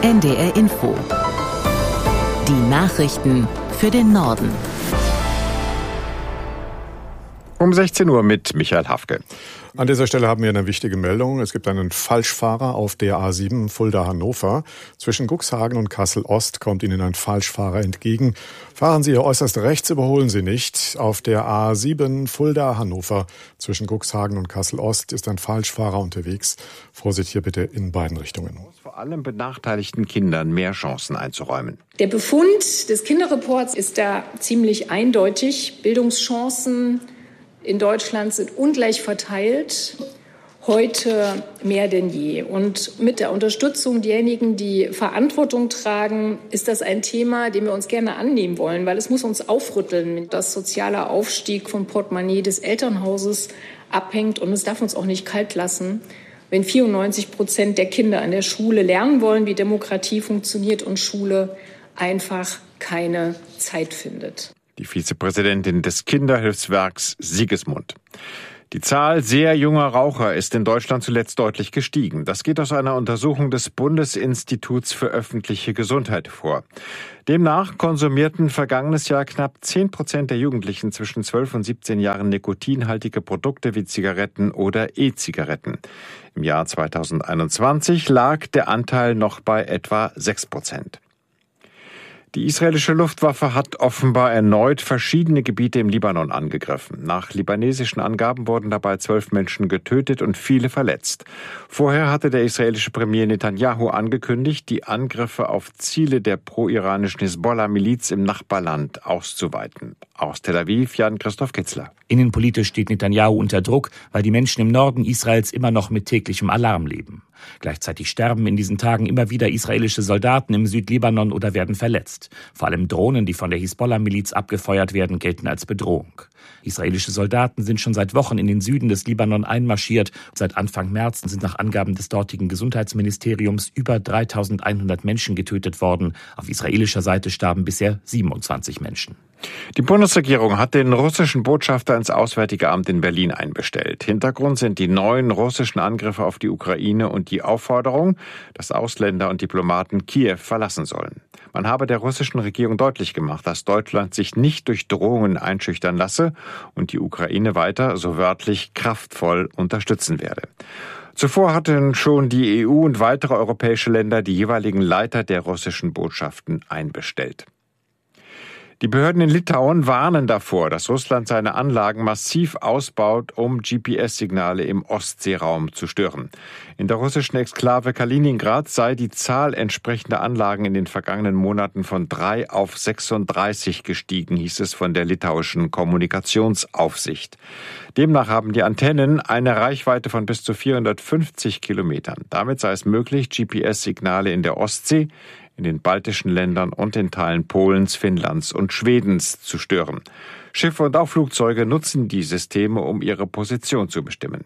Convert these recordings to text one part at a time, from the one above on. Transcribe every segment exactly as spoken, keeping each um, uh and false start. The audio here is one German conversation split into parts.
N D R Info. Die Nachrichten für den Norden. Um sechzehn Uhr mit Michael Hafke. An dieser Stelle haben wir eine wichtige Meldung. Es gibt einen Falschfahrer auf der A sieben Fulda-Hannover. Zwischen Cuxhagen und Kassel-Ost kommt Ihnen ein Falschfahrer entgegen. Fahren Sie äußerst rechts, überholen Sie nicht. Auf der A sieben Fulda-Hannover zwischen Cuxhagen und Kassel-Ost ist ein Falschfahrer unterwegs. Vorsicht hier bitte in beiden Richtungen. Vor allem benachteiligten Kindern mehr Chancen einzuräumen. Der Befund des Kinderreports ist da ziemlich eindeutig. Bildungschancen in Deutschland sind ungleich verteilt, heute mehr denn je. Und mit der Unterstützung derjenigen, die Verantwortung tragen, ist das ein Thema, dem wir uns gerne annehmen wollen, weil es muss uns aufrütteln, dass sozialer Aufstieg vom Portemonnaie des Elternhauses abhängt. Und es darf uns auch nicht kalt lassen, wenn vierundneunzig Prozent der Kinder an der Schule lernen wollen, wie Demokratie funktioniert und Schule einfach keine Zeit findet. Die Vizepräsidentin des Kinderhilfswerks Sigismund. Die Zahl sehr junger Raucher ist in Deutschland zuletzt deutlich gestiegen. Das geht aus einer Untersuchung des Bundesinstituts für öffentliche Gesundheit hervor. Demnach konsumierten vergangenes Jahr knapp zehn Prozent der Jugendlichen zwischen zwölf und siebzehn Jahren nikotinhaltige Produkte wie Zigaretten oder E-Zigaretten. Im Jahr zweitausendeinundzwanzig lag der Anteil noch bei etwa sechs Prozent. Die israelische Luftwaffe hat offenbar erneut verschiedene Gebiete im Libanon angegriffen. Nach libanesischen Angaben wurden dabei zwölf Menschen getötet und viele verletzt. Vorher hatte der israelische Premier Netanyahu angekündigt, die Angriffe auf Ziele der pro-iranischen Hisbollah-Miliz im Nachbarland auszuweiten. Aus Tel Aviv, Jan-Christoph Kitzler. Innenpolitisch steht Netanyahu unter Druck, weil die Menschen im Norden Israels immer noch mit täglichem Alarm leben. Gleichzeitig sterben in diesen Tagen immer wieder israelische Soldaten im Südlibanon oder werden verletzt. Vor allem Drohnen, die von der Hisbollah-Miliz abgefeuert werden, gelten als Bedrohung. Israelische Soldaten sind schon seit Wochen in den Süden des Libanon einmarschiert. Seit Anfang März sind nach Angaben des dortigen Gesundheitsministeriums über dreitausendeinhundert Menschen getötet worden. Auf israelischer Seite starben bisher siebenundzwanzig Menschen. Die Bundesregierung hat den russischen Botschafter ins Auswärtige Amt in Berlin einbestellt. Hintergrund sind die neuen russischen Angriffe auf die Ukraine und die Aufforderung, dass Ausländer und Diplomaten Kiew verlassen sollen. Man habe der russischen Regierung deutlich gemacht, dass Deutschland sich nicht durch Drohungen einschüchtern lasse und die Ukraine weiter, so wörtlich, kraftvoll unterstützen werde. Zuvor hatten schon die E U und weitere europäische Länder die jeweiligen Leiter der russischen Botschaften einbestellt. Die Behörden in Litauen warnen davor, dass Russland seine Anlagen massiv ausbaut, um G P S-Signale im Ostseeraum zu stören. In der russischen Exklave Kaliningrad sei die Zahl entsprechender Anlagen in den vergangenen Monaten von drei auf sechsunddreißig gestiegen, hieß es von der litauischen Kommunikationsaufsicht. Demnach haben die Antennen eine Reichweite von bis zu vierhundertfünfzig Kilometern. Damit sei es möglich, G P S-Signale in der Ostsee, in den baltischen Ländern und in Teilen Polens, Finnlands und Schwedens zu stören. Schiffe und auch Flugzeuge nutzen die Systeme, um ihre Position zu bestimmen.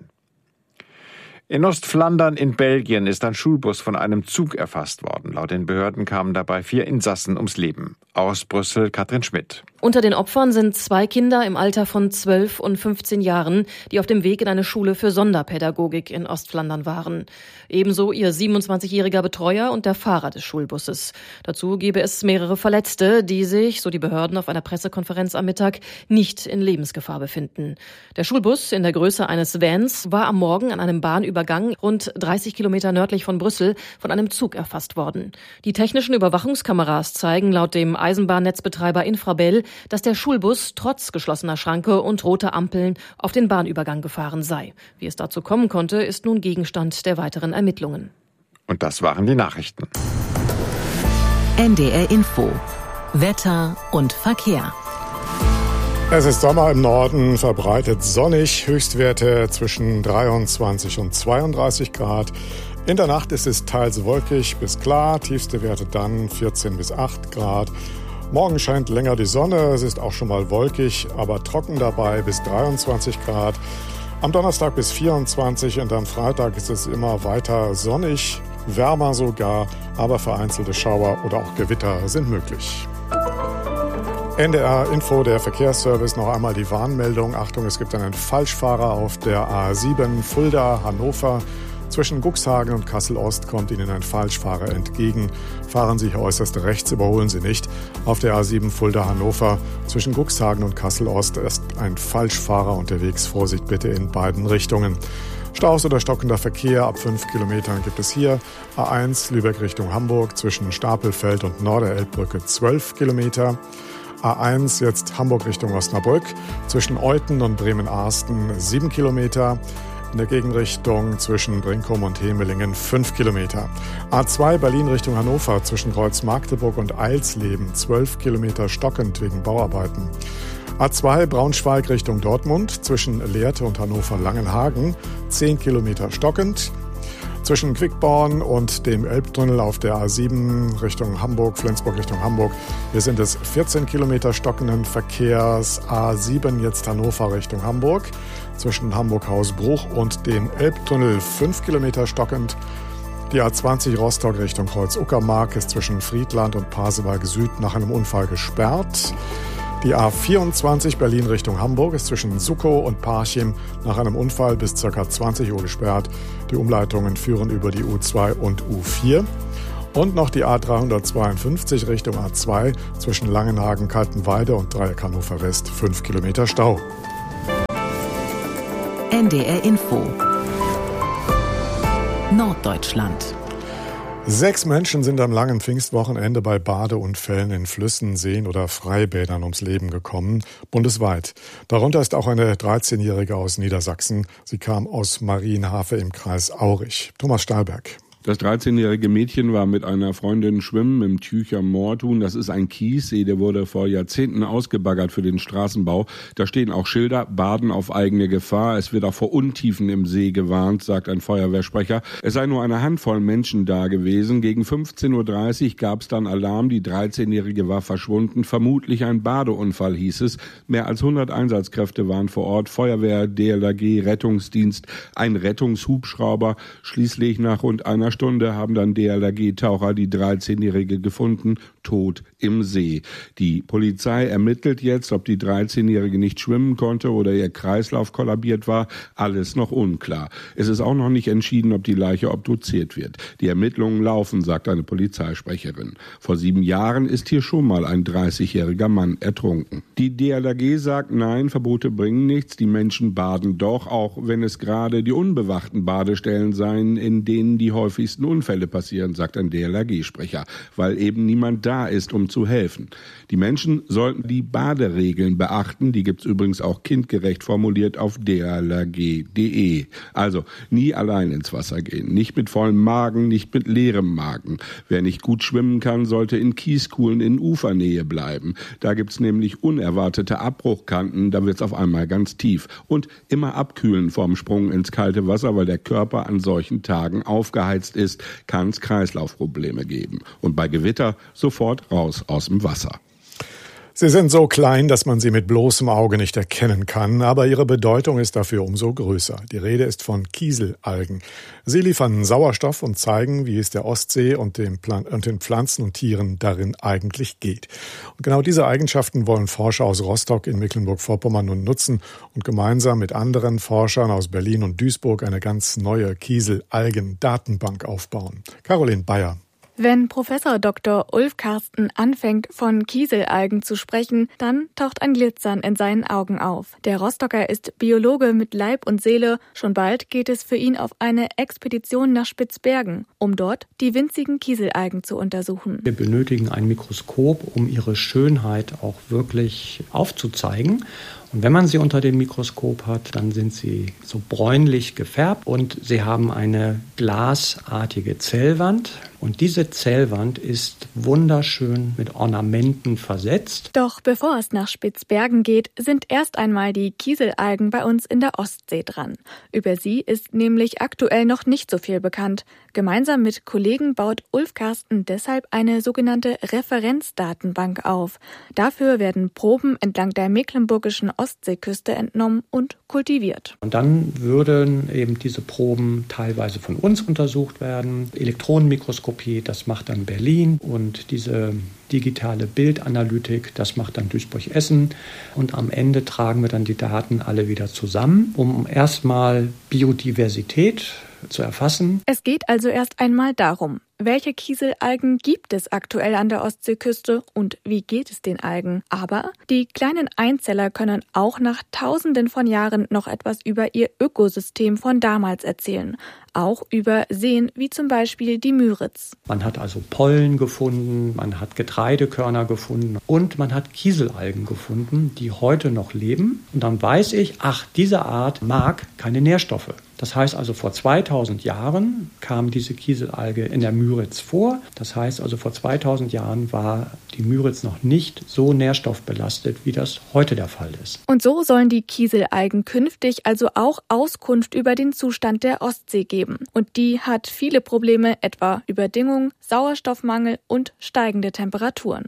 In Ostflandern in Belgien ist ein Schulbus von einem Zug erfasst worden. Laut den Behörden kamen dabei vier Insassen ums Leben. Aus Brüssel, Katrin Schmidt. Unter den Opfern sind zwei Kinder im Alter von zwölf und fünfzehn Jahren, die auf dem Weg in eine Schule für Sonderpädagogik in Ostflandern waren. Ebenso ihr siebenundzwanzigjähriger Betreuer und der Fahrer des Schulbusses. Dazu gebe es mehrere Verletzte, die sich, so die Behörden auf einer Pressekonferenz am Mittag, nicht in Lebensgefahr befinden. Der Schulbus in der Größe eines Vans war am Morgen an einem Bahnübergang rund dreißig Kilometer nördlich von Brüssel von einem Zug erfasst worden. Die technischen Überwachungskameras zeigen laut dem Eisenbahnnetzbetreiber Infrabel, dass der Schulbus trotz geschlossener Schranke und roter Ampeln auf den Bahnübergang gefahren sei. Wie es dazu kommen konnte, ist nun Gegenstand der weiteren Ermittlungen. Und das waren die Nachrichten. N D R Info. Wetter und Verkehr. Es ist Sommer im Norden, verbreitet sonnig, Höchstwerte zwischen dreiundzwanzig und zweiunddreißig Grad. In der Nacht ist es teils wolkig bis klar, tiefste Werte dann vierzehn bis acht Grad. Morgen scheint länger die Sonne, es ist auch schon mal wolkig, aber trocken dabei bis dreiundzwanzig Grad. Am Donnerstag bis vierundzwanzig und am Freitag ist es immer weiter sonnig, wärmer sogar, aber vereinzelte Schauer oder auch Gewitter sind möglich. N D R Info, der Verkehrsservice, noch einmal die Warnmeldung. Achtung, es gibt einen Falschfahrer auf der A sieben Fulda, Hannover. Zwischen Cuxhagen und Kassel-Ost kommt Ihnen ein Falschfahrer entgegen. Fahren Sie hier äußerst rechts, überholen Sie nicht. Auf der A sieben Fulda-Hannover zwischen Cuxhagen und Kassel-Ost ist ein Falschfahrer unterwegs. Vorsicht bitte in beiden Richtungen. Staus oder stockender Verkehr ab fünf Kilometern gibt es hier. A eins Lübeck Richtung Hamburg zwischen Stapelfeld und Norderelbbrücke zwölf Kilometer. A eins jetzt Hamburg Richtung Osnabrück zwischen Euthen und Bremen-Arsten sieben Kilometer. In der Gegenrichtung zwischen Brinkum und Hemelingen fünf Kilometer. A zwei Berlin Richtung Hannover zwischen Kreuz-Magdeburg und Eilsleben zwölf Kilometer stockend wegen Bauarbeiten. A zwei Braunschweig Richtung Dortmund zwischen Lehrte und Hannover-Langenhagen zehn Kilometer stockend. Zwischen Quickborn und dem Elbtunnel auf der A sieben Richtung Hamburg, Flensburg Richtung Hamburg, hier sind es vierzehn Kilometer stockenden Verkehrs. A sieben jetzt Hannover Richtung Hamburg, zwischen Hamburg-Hausbruch und dem Elbtunnel fünf Kilometer stockend. Die A zwanzig Rostock Richtung Kreuz-Uckermark ist zwischen Friedland und Pasewalk Süd nach einem Unfall gesperrt. Die A vierundzwanzig Berlin Richtung Hamburg ist zwischen Suckow und Parchim nach einem Unfall bis ca. zwanzig Uhr gesperrt. Die Umleitungen führen über die U zwei und U vier. Und noch die A dreihundertzweiundfünfzig Richtung A zwei zwischen Langenhagen, Kaltenweide und Dreieck Hannover West fünf Kilometer Stau. N D R Info Norddeutschland. Sechs Menschen sind am langen Pfingstwochenende bei Badeunfällen in Flüssen, Seen oder Freibädern ums Leben gekommen, bundesweit. Darunter ist auch eine dreizehnjährige aus Niedersachsen. Sie kam aus Marienhafe im Kreis Aurich. Thomas Stahlberg. Das dreizehnjährige Mädchen war mit einer Freundin schwimmen im Tücher Moortun. Das ist ein Kiessee, der wurde vor Jahrzehnten ausgebaggert für den Straßenbau. Da stehen auch Schilder, Baden auf eigene Gefahr. Es wird auch vor Untiefen im See gewarnt, sagt ein Feuerwehrsprecher. Es sei nur eine Handvoll Menschen da gewesen. Gegen fünfzehn Uhr dreißig gab es dann Alarm. Die dreizehnjährige war verschwunden. Vermutlich ein Badeunfall, hieß es. Mehr als hundert Einsatzkräfte waren vor Ort. Feuerwehr, D L R G, Rettungsdienst, ein Rettungshubschrauber. Schließlich nach rund einer Stunde haben dann D L R G-Taucher die dreizehnjährige gefunden, tot im See. Die Polizei ermittelt jetzt, ob die dreizehnjährige nicht schwimmen konnte oder ihr Kreislauf kollabiert war. Alles noch unklar. Es ist auch noch nicht entschieden, ob die Leiche obduziert wird. Die Ermittlungen laufen, sagt eine Polizeisprecherin. Vor sieben Jahren ist hier schon mal ein dreißigjähriger Mann ertrunken. Die D L R G sagt, nein, Verbote bringen nichts. Die Menschen baden doch, auch wenn es gerade die unbewachten Badestellen seien, in denen die häufigsten Unfälle passieren, sagt ein D L R G-Sprecher, weil eben niemand da ist, um zu helfen. Die Menschen sollten die Baderegeln beachten, die gibt's übrigens auch kindgerecht formuliert auf d l r g punkt d e. Also nie allein ins Wasser gehen, nicht mit vollem Magen, nicht mit leerem Magen. Wer nicht gut schwimmen kann, sollte in Kieskuhlen in Ufernähe bleiben. Da gibt's nämlich unerwartete Abbruchkanten, da wird's auf einmal ganz tief. Und immer abkühlen vorm Sprung ins kalte Wasser, weil der Körper an solchen Tagen aufgeheizt ist, kann es Kreislaufprobleme geben. Und bei Gewitter sofort raus aus dem Wasser. Sie sind so klein, dass man sie mit bloßem Auge nicht erkennen kann, aber ihre Bedeutung ist dafür umso größer. Die Rede ist von Kieselalgen. Sie liefern Sauerstoff und zeigen, wie es der Ostsee und den, Plan- und den Pflanzen und Tieren darin eigentlich geht. Und genau diese Eigenschaften wollen Forscher aus Rostock in Mecklenburg-Vorpommern nun nutzen und gemeinsam mit anderen Forschern aus Berlin und Duisburg eine ganz neue Kieselalgen-Datenbank aufbauen. Caroline Bayer. Wenn Professor Doktor Ulf Karsten anfängt, von Kieselalgen zu sprechen, dann taucht ein Glitzern in seinen Augen auf. Der Rostocker ist Biologe mit Leib und Seele. Schon bald geht es für ihn auf eine Expedition nach Spitzbergen, um dort die winzigen Kieselalgen zu untersuchen. Wir benötigen ein Mikroskop, um ihre Schönheit auch wirklich aufzuzeigen. Und wenn man sie unter dem Mikroskop hat, dann sind sie so bräunlich gefärbt und sie haben eine glasartige Zellwand. Und diese Zellwand ist wunderschön mit Ornamenten versetzt. Doch bevor es nach Spitzbergen geht, sind erst einmal die Kieselalgen bei uns in der Ostsee dran. Über sie ist nämlich aktuell noch nicht so viel bekannt. Gemeinsam mit Kollegen baut Ulf Karsten deshalb eine sogenannte Referenzdatenbank auf. Dafür werden Proben entlang der mecklenburgischen Ostseeküste entnommen und kultiviert. Und dann würden eben diese Proben teilweise von uns untersucht werden. Elektronenmikroskopie, das macht dann Berlin, und diese digitale Bildanalytik, das macht dann Duisburg-Essen. Und am Ende tragen wir dann die Daten alle wieder zusammen, um erstmal Biodiversität zu erfassen. Es geht also erst einmal darum, welche Kieselalgen gibt es aktuell an der Ostseeküste und wie geht es den Algen? Aber die kleinen Einzeller können auch nach Tausenden von Jahren noch etwas über ihr Ökosystem von damals erzählen. Auch über Seen wie zum Beispiel die Müritz. Man hat also Pollen gefunden, man hat Getreidekörner gefunden und man hat Kieselalgen gefunden, die heute noch leben. Und dann weiß ich, ach, diese Art mag keine Nährstoffe. Das heißt also, vor zweitausend Jahren kam diese Kieselalge in der Müritz vor. Das heißt also, vor zweitausend Jahren war die Müritz noch nicht so nährstoffbelastet, wie das heute der Fall ist. Und so sollen die Kieselalgen künftig also auch Auskunft über den Zustand der Ostsee geben. Und die hat viele Probleme, etwa Überdüngung, Sauerstoffmangel und steigende Temperaturen.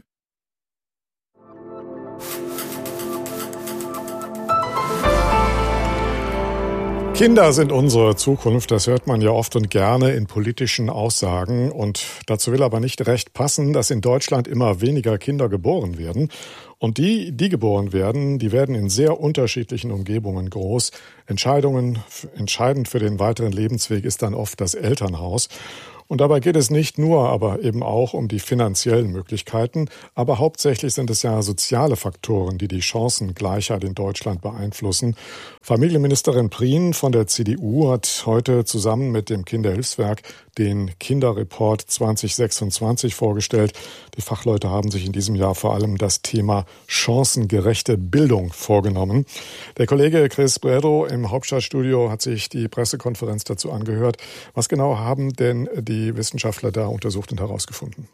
Kinder sind unsere Zukunft, das hört man ja oft und gerne in politischen Aussagen. Und dazu will aber nicht recht passen, dass in Deutschland immer weniger Kinder geboren werden. Und die, die geboren werden, die werden in sehr unterschiedlichen Umgebungen groß. Entscheidungen, entscheidend für den weiteren Lebensweg ist dann oft das Elternhaus. Und dabei geht es nicht nur, aber eben auch um die finanziellen Möglichkeiten. Aber hauptsächlich sind es ja soziale Faktoren, die die Chancengleichheit in Deutschland beeinflussen. Familienministerin Prien von der C D U hat heute zusammen mit dem Kinderhilfswerk den Kinderreport zwanzig sechsundzwanzig vorgestellt. Die Fachleute haben sich in diesem Jahr vor allem das Thema chancengerechte Bildung vorgenommen. Der Kollege Chris Bredow im Hauptstadtstudio hat sich die Pressekonferenz dazu angehört. Was genau haben denn die Wissenschaftler da untersucht und herausgefunden?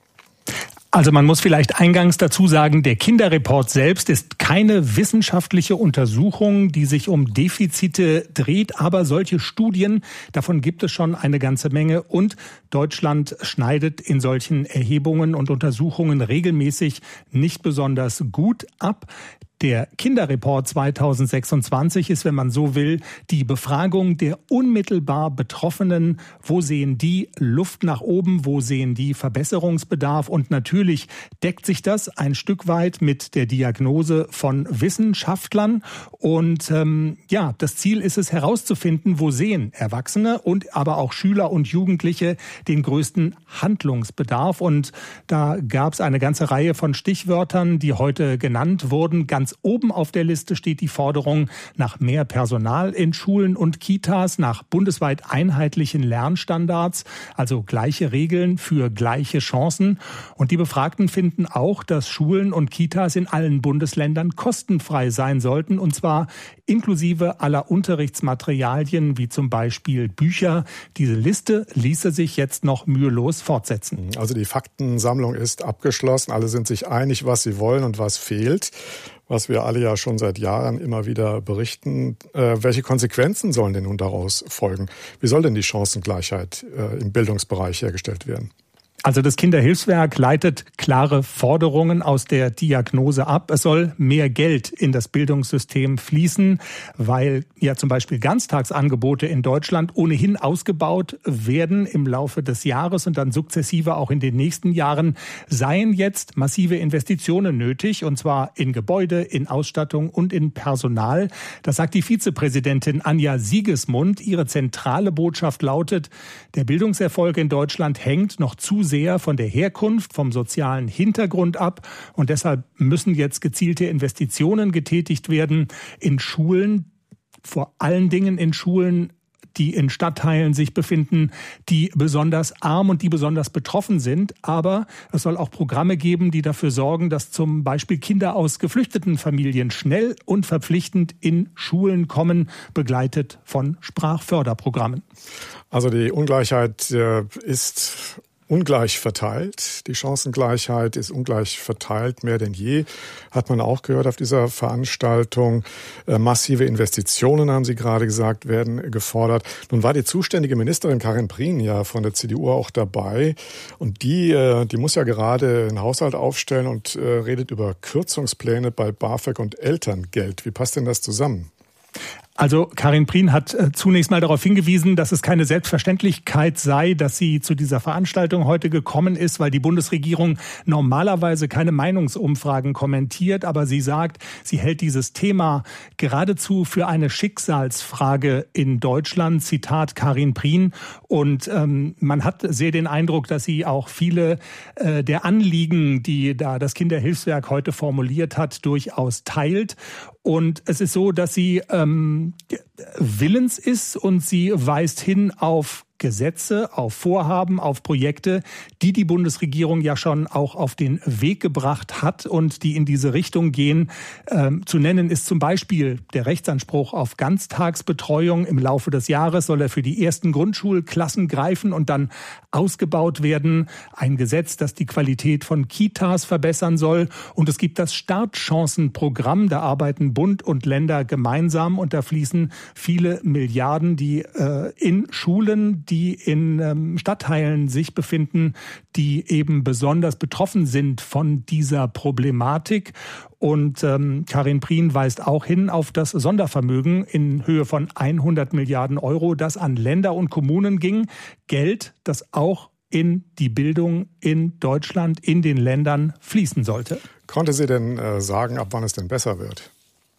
Also man muss vielleicht eingangs dazu sagen, der Kinderreport selbst ist keine wissenschaftliche Untersuchung, die sich um Defizite dreht, aber solche Studien, davon gibt es schon eine ganze Menge und Deutschland schneidet in solchen Erhebungen und Untersuchungen regelmäßig nicht besonders gut ab. Der Kinderreport zwanzig sechsundzwanzig ist, wenn man so will, die Befragung der unmittelbar Betroffenen. Wo sehen die Luft nach oben? Wo sehen die Verbesserungsbedarf? Und natürlich deckt sich das ein Stück weit mit der Diagnose von Wissenschaftlern. Und ähm, ja, das Ziel ist es herauszufinden, wo sehen Erwachsene und aber auch Schüler und Jugendliche den größten Handlungsbedarf. Und da gab es eine ganze Reihe von Stichwörtern, die heute genannt wurden. Ganz oben auf der Liste steht die Forderung nach mehr Personal in Schulen und Kitas, nach bundesweit einheitlichen Lernstandards, also gleiche Regeln für gleiche Chancen. Und die Befragten finden auch, dass Schulen und Kitas in allen Bundesländern kostenfrei sein sollten, und zwar inklusive aller Unterrichtsmaterialien, wie zum Beispiel Bücher. Diese Liste ließe sich jetzt noch mühelos fortsetzen. Also die Faktensammlung ist abgeschlossen. Alle sind sich einig, was sie wollen und was fehlt. Was wir alle ja schon seit Jahren immer wieder berichten. Äh, welche Konsequenzen sollen denn nun daraus folgen? Wie soll denn die Chancengleichheit äh, im Bildungsbereich hergestellt werden? Also das Kinderhilfswerk leitet klare Forderungen aus der Diagnose ab. Es soll mehr Geld in das Bildungssystem fließen, weil ja zum Beispiel Ganztagsangebote in Deutschland ohnehin ausgebaut werden im Laufe des Jahres und dann sukzessive auch in den nächsten Jahren, seien jetzt massive Investitionen nötig, und zwar in Gebäude, in Ausstattung und in Personal. Das sagt die Vizepräsidentin Anja Siegesmund. Ihre zentrale Botschaft lautet, der Bildungserfolg in Deutschland hängt noch zu sehr von der Herkunft, vom sozialen Hintergrund ab. Und deshalb müssen jetzt gezielte Investitionen getätigt werden in Schulen, vor allen Dingen in Schulen, die in Stadtteilen sich befinden, die besonders arm und die besonders betroffen sind. Aber es soll auch Programme geben, die dafür sorgen, dass zum Beispiel Kinder aus geflüchteten Familien schnell und verpflichtend in Schulen kommen, begleitet von Sprachförderprogrammen. Also die Ungleichheit äh, ist ungleich verteilt. Die Chancengleichheit ist ungleich verteilt, mehr denn je. Hat man auch gehört auf dieser Veranstaltung. Äh, massive Investitionen, haben Sie gerade gesagt, werden gefordert. Nun war die zuständige Ministerin Karin Prien ja von der C D U auch dabei. Und die, äh, die muss ja gerade einen Haushalt aufstellen und äh, redet über Kürzungspläne bei BAföG und Elterngeld. Wie passt denn das zusammen? Also Karin Prien hat äh, zunächst mal darauf hingewiesen, dass es keine Selbstverständlichkeit sei, dass sie zu dieser Veranstaltung heute gekommen ist, weil die Bundesregierung normalerweise keine Meinungsumfragen kommentiert. Aber sie sagt, sie hält dieses Thema geradezu für eine Schicksalsfrage in Deutschland. Zitat Karin Prien. Und ähm, man hat sehr den Eindruck, dass sie auch viele äh, der Anliegen, die da das Kinderhilfswerk heute formuliert hat, durchaus teilt. Und es ist so, dass sie ähm, willens ist und sie weist hin auf Gesetze, auf Vorhaben, auf Projekte, die die Bundesregierung ja schon auch auf den Weg gebracht hat und die in diese Richtung gehen. Ähm, zu nennen ist zum Beispiel der Rechtsanspruch auf Ganztagsbetreuung. Im Laufe des Jahres soll er für die ersten Grundschulklassen greifen und dann ausgebaut werden. Ein Gesetz, das die Qualität von Kitas verbessern soll. Und es gibt das Startchancenprogramm. Da arbeiten Bund und Länder gemeinsam und da fließen viele Milliarden, die äh, in Schulen, die in ähm, Stadtteilen sich befinden, die eben besonders betroffen sind von dieser Problematik. Und ähm, Karin Prien weist auch hin auf das Sondervermögen in Höhe von hundert Milliarden Euro, das an Länder und Kommunen ging. Geld, das auch in die Bildung in Deutschland, in den Ländern fließen sollte. Konnte sie denn äh, sagen, ab wann es denn besser wird?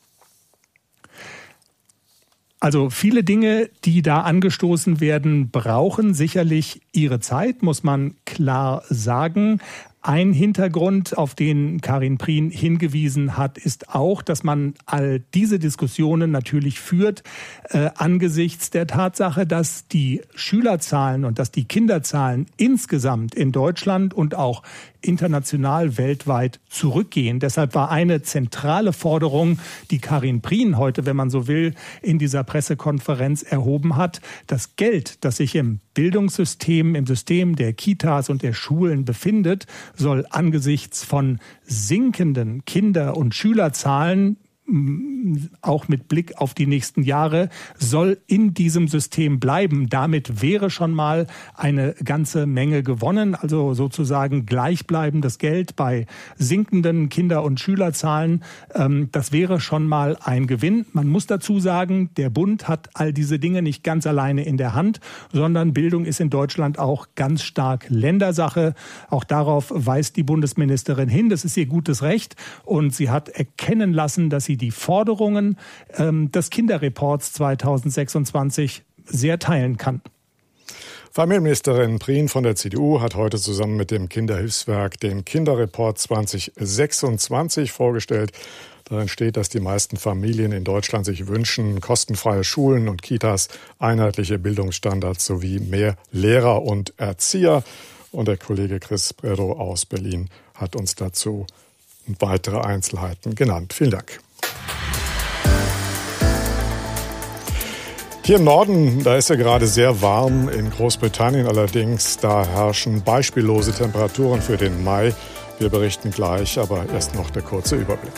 Also viele Dinge, die da angestoßen werden, brauchen sicherlich ihre Zeit, muss man klar sagen. Ein Hintergrund, auf den Karin Prien hingewiesen hat, ist auch, dass man all diese Diskussionen natürlich führt äh, angesichts der Tatsache, dass die Schülerzahlen und dass die Kinderzahlen insgesamt in Deutschland und auch international weltweit zurückgehen. Deshalb war eine zentrale Forderung, die Karin Prien heute, wenn man so will, in dieser Pressekonferenz erhoben hat, das Geld, das sich im Bildungssystem, im System der Kitas und der Schulen befindet, soll angesichts von sinkenden Kinder- und Schülerzahlen, auch mit Blick auf die nächsten Jahre, soll in diesem System bleiben. Damit wäre schon mal eine ganze Menge gewonnen, also sozusagen gleichbleibendes Geld bei sinkenden Kinder- und Schülerzahlen. Das wäre schon mal ein Gewinn. Man muss dazu sagen, der Bund hat all diese Dinge nicht ganz alleine in der Hand, sondern Bildung ist in Deutschland auch ganz stark Ländersache. Auch darauf weist die Bundesministerin hin. Das ist ihr gutes Recht und sie hat erkennen lassen, dass sie die Forderungen ähm, des Kinderreports zweitausendsechsundzwanzig sehr teilen kann. Familienministerin Prien von der C D U hat heute zusammen mit dem Kinderhilfswerk den Kinderreport zweitausendsechsundzwanzig vorgestellt. Darin steht, dass die meisten Familien in Deutschland sich wünschen, kostenfreie Schulen und Kitas, einheitliche Bildungsstandards sowie mehr Lehrer und Erzieher. Und der Kollege Chris Bredow aus Berlin hat uns dazu weitere Einzelheiten genannt. Vielen Dank. Hier im Norden, da ist ja gerade sehr warm. In Großbritannien allerdings, da herrschen beispiellose Temperaturen für den Mai. Wir berichten gleich, aber erst noch der kurze Überblick.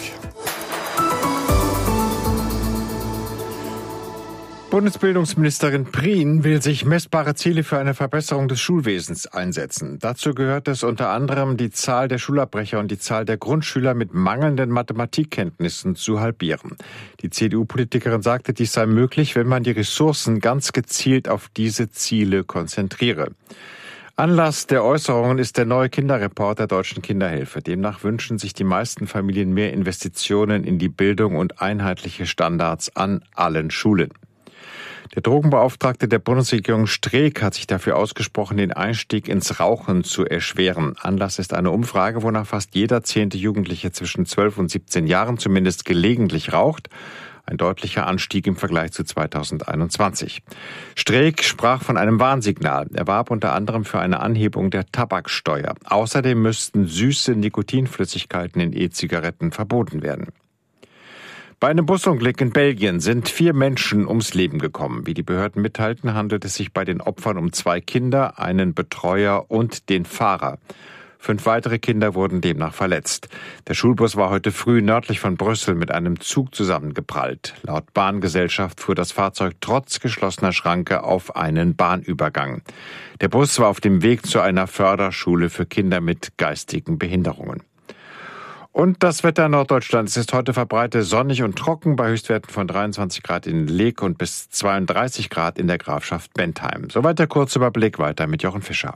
Bundesbildungsministerin Prien will sich messbare Ziele für eine Verbesserung des Schulwesens einsetzen. Dazu gehört es unter anderem, die Zahl der Schulabbrecher und die Zahl der Grundschüler mit mangelnden Mathematikkenntnissen zu halbieren. Die C D U-Politikerin sagte, dies sei möglich, wenn man die Ressourcen ganz gezielt auf diese Ziele konzentriere. Anlass der Äußerungen ist der neue Kinderreport der Deutschen Kinderhilfe. Demnach wünschen sich die meisten Familien mehr Investitionen in die Bildung und einheitliche Standards an allen Schulen. Der Drogenbeauftragte der Bundesregierung Streeck hat sich dafür ausgesprochen, den Einstieg ins Rauchen zu erschweren. Anlass ist eine Umfrage, wonach fast jeder zehnte Jugendliche zwischen zwölf und siebzehn Jahren zumindest gelegentlich raucht. Ein deutlicher Anstieg im Vergleich zu zweitausendeinundzwanzig. Streeck sprach von einem Warnsignal. Er warb unter anderem für eine Anhebung der Tabaksteuer. Außerdem müssten süße Nikotinflüssigkeiten in E-Zigaretten verboten werden. Bei einem Busunglück in Belgien sind vier Menschen ums Leben gekommen. Wie die Behörden mitteilten, handelt es sich bei den Opfern um zwei Kinder, einen Betreuer und den Fahrer. Fünf weitere Kinder wurden demnach verletzt. Der Schulbus war heute früh nördlich von Brüssel mit einem Zug zusammengeprallt. Laut Bahngesellschaft fuhr das Fahrzeug trotz geschlossener Schranke auf einen Bahnübergang. Der Bus war auf dem Weg zu einer Förderschule für Kinder mit geistigen Behinderungen. Und das Wetter Norddeutschlands ist heute verbreitet sonnig und trocken bei Höchstwerten von dreiundzwanzig Grad in Leek und bis zweiunddreißig Grad in der Grafschaft Bentheim. Soweit der Kurzüberblick, weiter mit Jochen Fischer.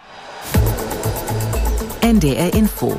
N D R Info.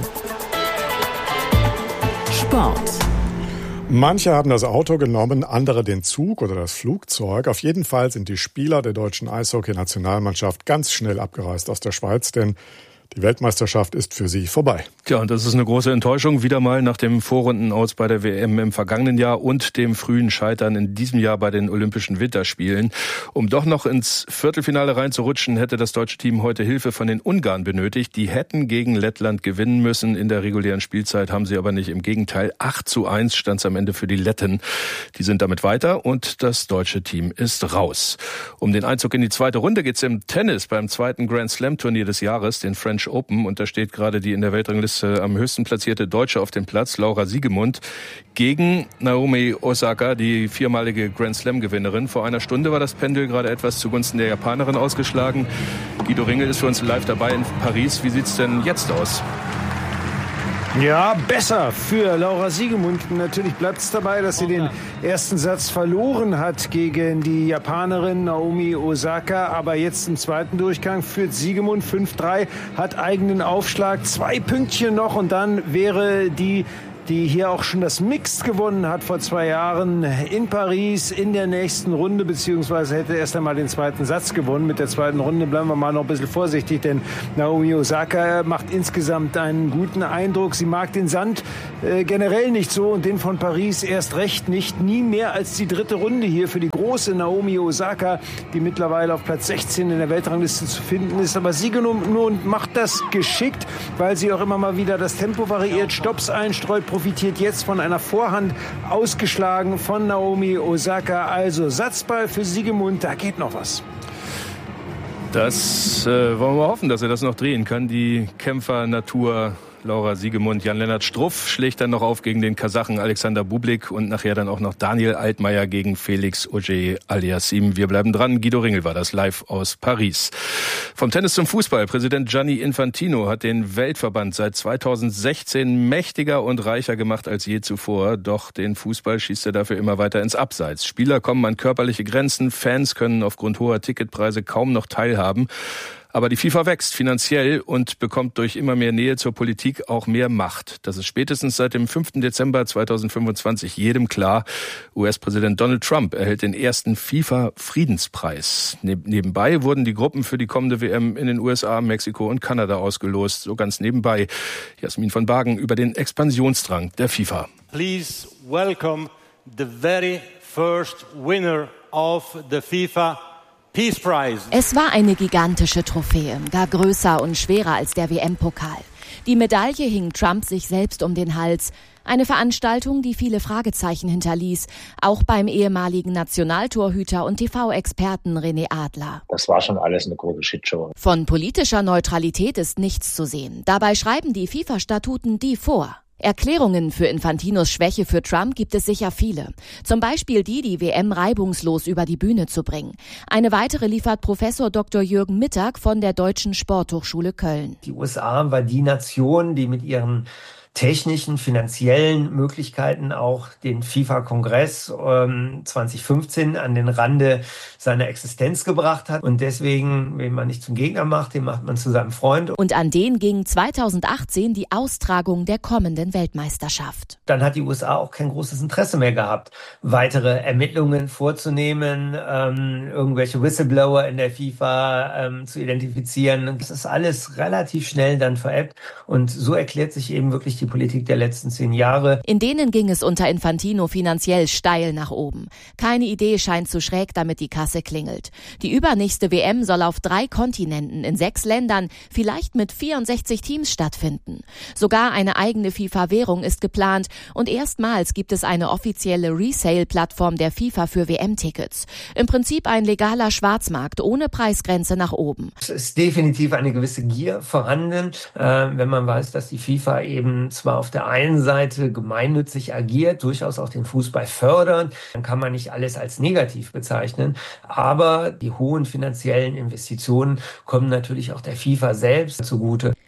Sport. Manche haben das Auto genommen, andere den Zug oder das Flugzeug. Auf jeden Fall sind die Spieler der deutschen Eishockey-Nationalmannschaft ganz schnell abgereist aus der Schweiz, denn die Weltmeisterschaft ist für sie vorbei. Tja, und das ist eine große Enttäuschung. Wieder mal nach dem Vorrundenaus bei der W M im vergangenen Jahr und dem frühen Scheitern in diesem Jahr bei den Olympischen Winterspielen. Um doch noch ins Viertelfinale reinzurutschen, hätte das deutsche Team heute Hilfe von den Ungarn benötigt. Die hätten gegen Lettland gewinnen müssen. In der regulären Spielzeit haben sie aber nicht. Im Gegenteil, acht zu eins stand es am Ende für die Letten. Die sind damit weiter und das deutsche Team ist raus. Um den Einzug in die zweite Runde geht es im Tennis beim zweiten Grand Slam Turnier des Jahres, den French Open, und da steht gerade die in der Weltrangliste am höchsten platzierte Deutsche auf dem Platz, Laura Siegemund, gegen Naomi Osaka, die viermalige Grand Slam-Gewinnerin. Vor einer Stunde war das Pendel gerade etwas zugunsten der Japanerin ausgeschlagen. Guido Ringel ist für uns live dabei in Paris. Wie sieht's denn jetzt aus? Ja, besser für Laura Siegemund. Natürlich bleibt es dabei, dass sie den ersten Satz verloren hat gegen die Japanerin Naomi Osaka. Aber jetzt im zweiten Durchgang führt Siegemund fünf drei, hat eigenen Aufschlag, zwei Pünktchen noch und dann wäre die die hier auch schon das Mixed gewonnen hat vor zwei Jahren in Paris in der nächsten Runde, beziehungsweise hätte erst einmal den zweiten Satz gewonnen. Mit der zweiten Runde bleiben wir mal noch ein bisschen vorsichtig, denn Naomi Osaka macht insgesamt einen guten Eindruck. Sie mag den Sand äh, generell nicht so und den von Paris erst recht nicht. Nie mehr als die dritte Runde hier für die große Naomi Osaka, die mittlerweile auf Platz sechzehn in der Weltrangliste zu finden ist. Aber Siegemund macht das geschickt, weil sie auch immer mal wieder das Tempo variiert, Stopps einstreut, profitiert jetzt von einer Vorhand ausgeschlagen von Naomi Osaka. Also Satzball für Siegemund, da geht noch was. Das äh, wollen wir hoffen, dass er das noch drehen kann. Die Kämpfer-Natur Laura Siegemund. Jan-Lennart Struff schlägt dann noch auf gegen den Kasachen Alexander Bublik und nachher dann auch noch Daniel Altmaier gegen Felix Auger-Aliassime. Wir bleiben dran. Guido Ringel war das live aus Paris. Vom Tennis zum Fußball. Präsident Gianni Infantino hat den Weltverband seit zweitausendsechzehn mächtiger und reicher gemacht als je zuvor. Doch den Fußball schießt er dafür immer weiter ins Abseits. Spieler kommen an körperliche Grenzen. Fans können aufgrund hoher Ticketpreise kaum noch teilhaben. Aber die FIFA wächst finanziell und bekommt durch immer mehr Nähe zur Politik auch mehr Macht. Das ist spätestens seit dem fünften Dezember zweitausendfünfundzwanzig jedem klar. U S-Präsident Donald Trump erhält den ersten FIFA-Friedenspreis. Nebenbei wurden die Gruppen für die kommende W M in den U S A, Mexiko und Kanada ausgelost. So ganz nebenbei. Jasmin von Bargen über den Expansionsdrang der FIFA. Please welcome the very first winner of the FIFA Peace Prize. Es war eine gigantische Trophäe, gar größer und schwerer als der W M-Pokal. Die Medaille hing Trump sich selbst um den Hals. Eine Veranstaltung, die viele Fragezeichen hinterließ, auch beim ehemaligen Nationaltorhüter und T V-Experten René Adler. Das war schon alles eine große Shitshow. Von politischer Neutralität ist nichts zu sehen. Dabei schreiben die FIFA-Statuten die vor. Erklärungen für Infantinos Schwäche für Trump gibt es sicher viele. Zum Beispiel die, die W M reibungslos über die Bühne zu bringen. Eine weitere liefert Professor Doktor Jürgen Mittag von der Deutschen Sporthochschule Köln. Die U S A war die Nation, die mit ihren technischen, finanziellen Möglichkeiten auch den FIFA-Kongress ähm, zwanzig fünfzehn an den Rande seiner Existenz gebracht hat. Und deswegen, wen man nicht zum Gegner macht, den macht man zu seinem Freund. Und an den ging zweitausendachtzehn die Austragung der kommenden Weltmeisterschaft. Dann hat die U S A auch kein großes Interesse mehr gehabt, weitere Ermittlungen vorzunehmen, ähm, irgendwelche Whistleblower in der FIFA ähm, zu identifizieren. Das ist alles relativ schnell dann verebbt. Und so erklärt sich eben wirklich die Politik der letzten zehn Jahre. In denen ging es unter Infantino finanziell steil nach oben. Keine Idee scheint zu schräg, damit die Kasse klingelt. Die übernächste W M soll auf drei Kontinenten in sechs Ländern, vielleicht mit vierundsechzig Teams stattfinden. Sogar eine eigene FIFA-Währung ist geplant und erstmals gibt es eine offizielle Resale-Plattform der FIFA für W M-Tickets. Im Prinzip ein legaler Schwarzmarkt ohne Preisgrenze nach oben. Es ist definitiv eine gewisse Gier vorhanden, äh, wenn man weiß, dass die FIFA eben zwar auf der einen Seite gemeinnützig agiert, durchaus auch den Fußball fördert, dann kann man nicht alles als negativ bezeichnen, aber die hohen finanziellen Investitionen kommen natürlich auch der FIFA selbst zugute.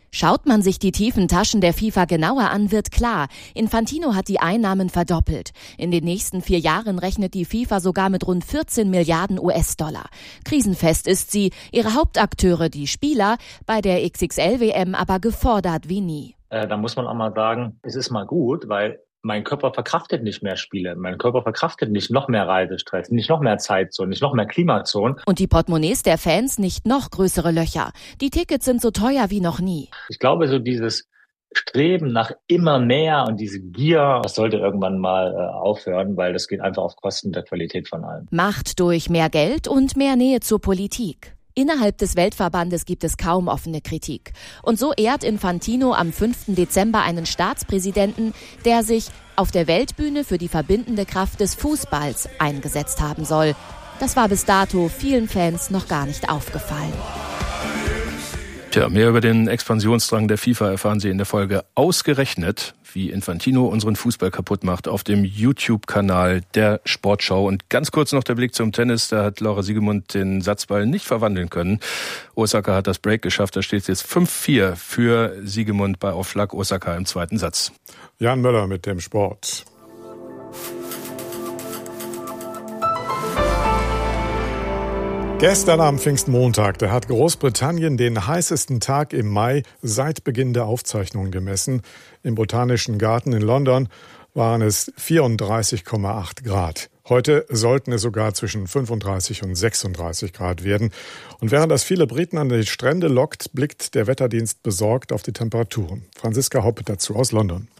Schaut man sich die tiefen Taschen der FIFA genauer an, wird klar, Infantino hat die Einnahmen verdoppelt. In den nächsten vier Jahren rechnet die FIFA sogar mit rund vierzehn Milliarden U S-Dollar. Krisenfest ist sie, ihre Hauptakteure, die Spieler, bei der X X L W M aber gefordert wie nie. Äh, da muss man auch mal sagen, es ist mal gut, weil mein Körper verkraftet nicht mehr Spiele. Mein Körper verkraftet nicht noch mehr Reisestress, nicht noch mehr Zeitzonen, nicht noch mehr Klimazonen. Und die Portemonnaies der Fans nicht noch größere Löcher. Die Tickets sind so teuer wie noch nie. Ich glaube, so dieses Streben nach immer mehr und diese Gier, das sollte irgendwann mal äh, aufhören, weil das geht einfach auf Kosten der Qualität von allem. Macht durch mehr Geld und mehr Nähe zur Politik. Innerhalb des Weltverbandes gibt es kaum offene Kritik. Und so ehrt Infantino am fünften Dezember einen Staatspräsidenten, der sich auf der Weltbühne für die verbindende Kraft des Fußballs eingesetzt haben soll. Das war bis dato vielen Fans noch gar nicht aufgefallen. Tja, mehr über den Expansionsdrang der FIFA erfahren Sie in der Folge Ausgerechnet, wie Infantino unseren Fußball kaputt macht, auf dem YouTube-Kanal der Sportschau. Und ganz kurz noch der Blick zum Tennis. Da hat Laura Siegemund den Satzball nicht verwandeln können. Osaka hat das Break geschafft. Da steht es jetzt fünf vier für Siegemund bei Aufschlag Osaka im zweiten Satz. Jan Möller mit dem Sport. Gestern am Pfingstmontag, da hat Großbritannien den heißesten Tag im Mai seit Beginn der Aufzeichnungen gemessen. Im Botanischen Garten in London waren es vierunddreißig Komma acht Grad. Heute sollten es sogar zwischen fünfunddreißig und sechsunddreißig Grad werden. Und während das viele Briten an die Strände lockt, blickt der Wetterdienst besorgt auf die Temperaturen. Franziska Hoppe dazu aus London.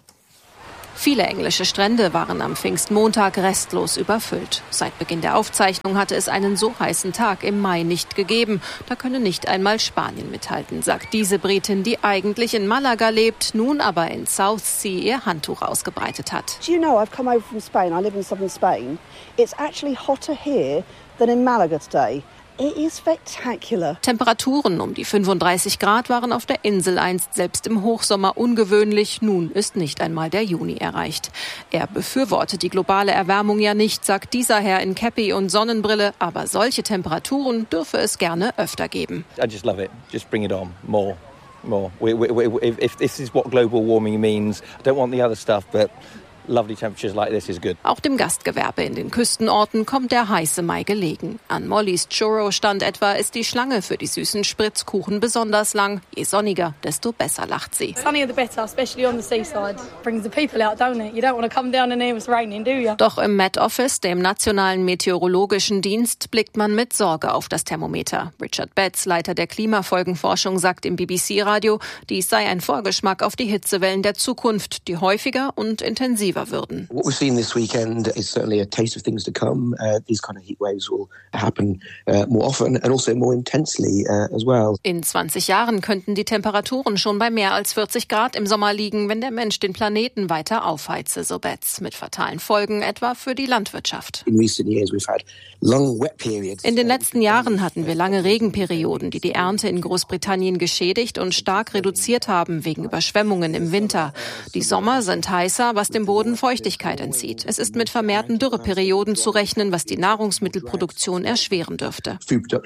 Viele englische Strände waren am Pfingstmontag restlos überfüllt. Seit Beginn der Aufzeichnung hatte es einen so heißen Tag im Mai nicht gegeben. Da könne nicht einmal Spanien mithalten, sagt diese Britin, die eigentlich in Malaga lebt, nun aber in Southsea ihr Handtuch ausgebreitet hat. Do you know, I've come over from Spain. I live in southern Spain. It's actually hotter here than in Malaga today. It is spectacular. Temperaturen um die fünfunddreißig Grad waren auf der Insel einst selbst im Hochsommer ungewöhnlich. Nun ist nicht einmal der Juni erreicht. Er befürwortet die globale Erwärmung ja nicht, sagt dieser Herr in Käppi und Sonnenbrille. Aber solche Temperaturen dürfe es gerne öfter geben. I just love it. Just bring it on. More. More. We, we, we, if, if this is what global warming means, I don't want the other stuff, but lovely temperatures like this is good. Auch dem Gastgewerbe in den Küstenorten kommt der heiße Mai gelegen. An Mollys Churro-Stand etwa ist die Schlange für die süßen Spritzkuchen besonders lang. Je sonniger, desto besser lacht sie. Sunnier the better, especially on the seaside. Brings the people out, don't it? You don't want to come down and hear it's raining, do you? Doch im Met Office, dem Nationalen Meteorologischen Dienst, blickt man mit Sorge auf das Thermometer. Richard Betts, Leiter der Klimafolgenforschung, sagt im B B C-Radio, dies sei ein Vorgeschmack auf die Hitzewellen der Zukunft, die häufiger und intensiver würden. What we've seen this weekend is certainly a taste of things to come. Uh, these kind of heat waves will happen uh, more often and also more intensely uh, as well. In zwanzig Jahren könnten die Temperaturen schon bei mehr als vierzig Grad im Sommer liegen, wenn der Mensch den Planeten weiter aufheize, so Betts, mit fatalen Folgen etwa für die Landwirtschaft. In recent years we've had long wet periods. In den letzten Jahren hatten wir lange Regenperioden, die die Ernte in Großbritannien geschädigt und stark reduziert haben wegen Überschwemmungen im Winter. Die Sommer sind heißer, was dem Boden Feuchtigkeit entzieht. Es ist mit vermehrten Dürreperioden zu rechnen, was die Nahrungsmittelproduktion erschweren dürfte.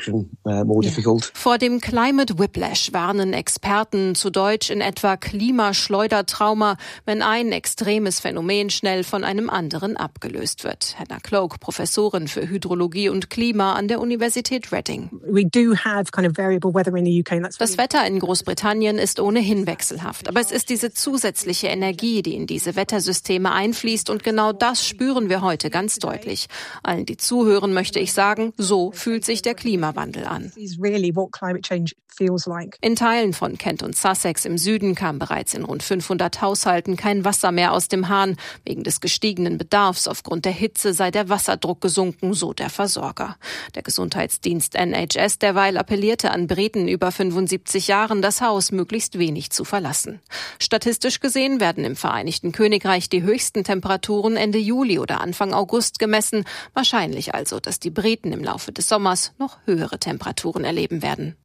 Vor dem Climate Whiplash warnen Experten, zu Deutsch in etwa Klimaschleudertrauma, wenn ein extremes Phänomen schnell von einem anderen abgelöst wird. Hannah Cloak, Professorin für Hydrologie und Klima an der Universität Reading. Das Wetter in Großbritannien ist ohnehin wechselhaft, aber es ist diese zusätzliche Energie, die in diese Wettersysteme einfließt, und genau das spüren wir heute ganz deutlich. Allen, die zuhören, möchte ich sagen, so fühlt sich der Klimawandel an. In Teilen von Kent und Sussex im Süden kam bereits in rund fünfhundert Haushalten kein Wasser mehr aus dem Hahn. Wegen des gestiegenen Bedarfs aufgrund der Hitze sei der Wasserdruck gesunken, so der Versorger. Der Gesundheitsdienst N H S derweil appellierte an Briten über fünfundsiebzig Jahren, das Haus möglichst wenig zu verlassen. Statistisch gesehen werden im Vereinigten Königreich die höchsten Temperaturen Ende Juli oder Anfang August gemessen. Wahrscheinlich also, dass die Briten im Laufe des Sommers noch höhere Temperaturen erleben werden.